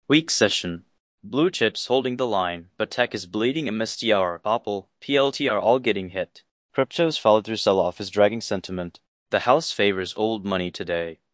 Weak session. Blue chips holding the line, but tech is bleeding. MSTR, Apple, PLT are all getting hit. Crypto's follow-through sell-off is dragging sentiment. The house favors old money today.